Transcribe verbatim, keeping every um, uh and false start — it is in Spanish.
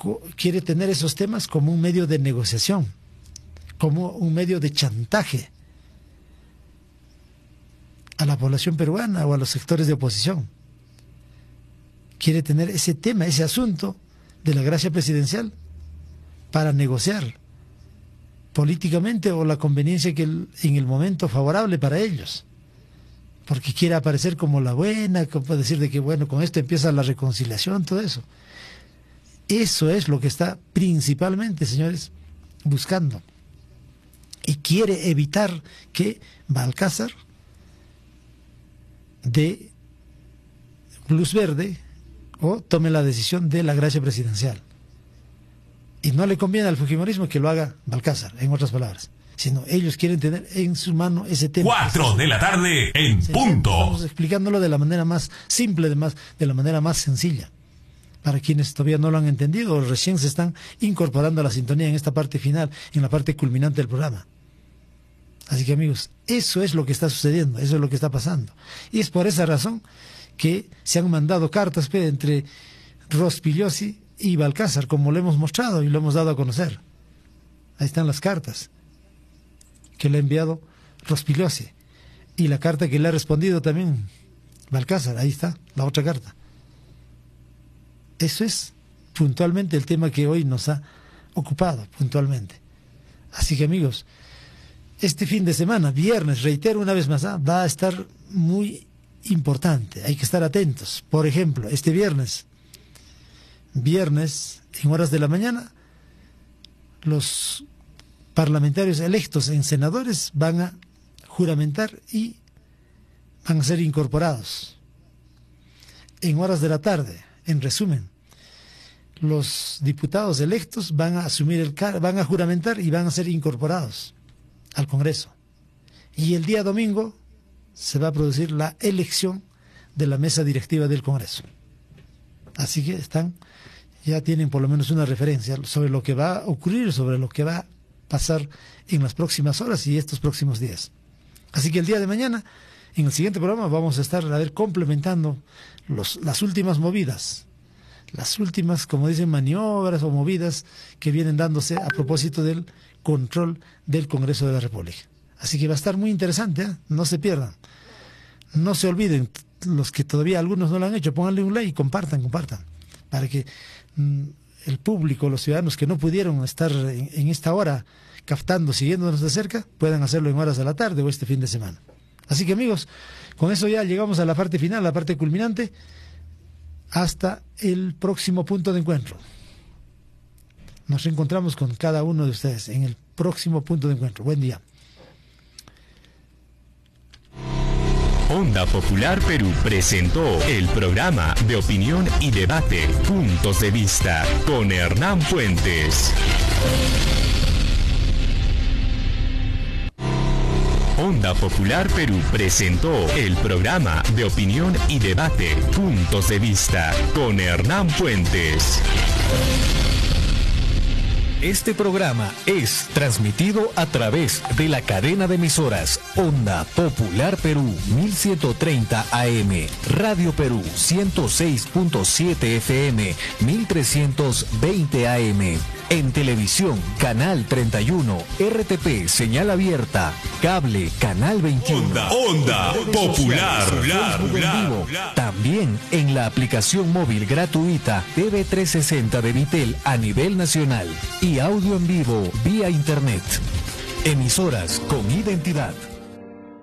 quiere tener esos temas como un medio de negociación, como un medio de chantaje a la población peruana o a los sectores de oposición. Quiere tener ese tema, ese asunto de la gracia presidencial para negociar políticamente o la conveniencia que el, en el momento favorable para ellos, porque quiere aparecer como la buena, como decir de que bueno, con esto empieza la reconciliación, todo eso. Eso es lo que está principalmente, señores, buscando, y quiere evitar que Balcázar dé luz verde o tome la decisión de la gracia presidencial. Y no le conviene al fujimorismo que lo haga Balcázar, en otras palabras, sino ellos quieren tener en su mano ese tema. Cuatro de la tarde en punto. Estamos explicándolo de la manera más simple, de, más, de la manera más sencilla, para quienes todavía no lo han entendido o recién se están incorporando a la sintonía en esta parte final, en la parte culminante del programa. Así que, amigos, eso es lo que está sucediendo, eso es lo que está pasando. Y es por esa razón que se han mandado cartas pe, entre Rospigliosi y Balcázar, como lo hemos mostrado y lo hemos dado a conocer. Ahí están las cartas que le ha enviado Rospigliosi y la carta que le ha respondido también Balcázar. Ahí está la otra carta. Eso es puntualmente el tema que hoy nos ha ocupado puntualmente. Así que, amigos, este fin de semana, viernes, reitero una vez más, ¿ah? va a estar muy importante, hay que estar atentos. Por ejemplo, este viernes, viernes en horas de la mañana, los parlamentarios electos en senadores van a juramentar y van a ser incorporados. En horas de la tarde, en resumen, los diputados electos van a asumir el car- van a juramentar y van a ser incorporados al Congreso. Y el día domingo se va a producir la elección de la mesa directiva del Congreso. Así que están, ya tienen por lo menos una referencia sobre lo que va a ocurrir, sobre lo que va a pasar en las próximas horas y estos próximos días. Así que el día de mañana, en el siguiente programa, vamos a estar a ver complementando los, las últimas movidas, las últimas, como dicen, maniobras o movidas que vienen dándose a propósito del control del Congreso de la República. Así que va a estar muy interesante, ¿eh? No se pierdan. No se olviden, los que todavía algunos no lo han hecho, pónganle un like y compartan, compartan, para que mm, el público, los ciudadanos que no pudieron estar en, en esta hora captando, siguiéndonos de cerca, puedan hacerlo en horas de la tarde o este fin de semana. Así que, amigos, con eso ya llegamos a la parte final, a la parte culminante, hasta el próximo punto de encuentro. Nos reencontramos con cada uno de ustedes en el próximo punto de encuentro. Buen día. Onda Popular Perú presentó el programa de opinión y debate Puntos de Vista con Hernán Fuentes. Onda Popular Perú presentó el programa de opinión y debate Puntos de Vista con Hernán Fuentes. Este programa es transmitido a través de la cadena de emisoras Onda Popular Perú mil ciento treinta A M, Radio Perú ciento seis punto siete F M, mil trescientos veinte A M. En televisión, Canal treinta y uno, R T P, señal abierta, cable, Canal veintiuno. Onda, Onda Popular. En vivo. También en la aplicación móvil gratuita T V trescientos sesenta de Vitel a nivel nacional y audio en vivo vía internet. Emisoras con identidad.